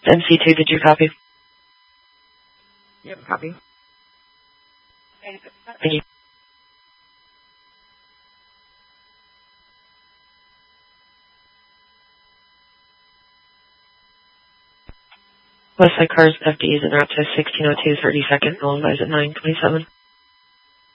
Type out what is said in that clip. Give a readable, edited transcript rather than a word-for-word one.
MC2, did you copy? Yep, copy. Thank you. Westside Cars FD is en route to 1602 32nd, roll advise at 927.